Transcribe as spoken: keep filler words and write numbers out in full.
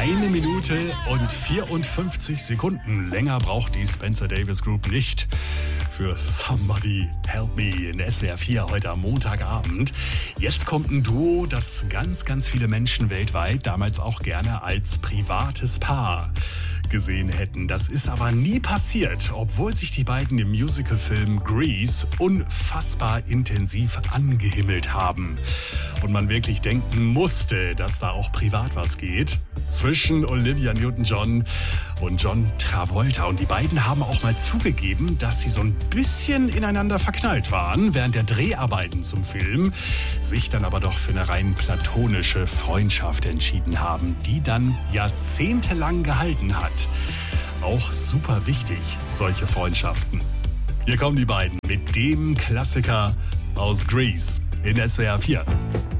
Eine Minute und vierundfünfzig Sekunden. Länger braucht die Spencer Davis Group nicht für Somebody Help Me in S W R vier heute am Montagabend. Jetzt kommt ein Duo, das ganz, ganz viele Menschen weltweit damals auch gerne als privates Paar gesehen hätten. Das ist aber nie passiert, obwohl sich die beiden im Musicalfilm Grease unfassbar intensiv angehimmelt haben. Und man wirklich denken musste, dass da auch privat was geht. Zwischen Olivia Newton-John und John Travolta. Und die beiden haben auch mal zugegeben, dass sie so ein bisschen ineinander verknallt waren während der Dreharbeiten zum Film, sich dann aber doch für eine rein platonische Freundschaft entschieden haben, die dann jahrzehntelang gehalten hat. Auch super wichtig, solche Freundschaften. Hier kommen die beiden mit dem Klassiker aus Grease in S W R vier.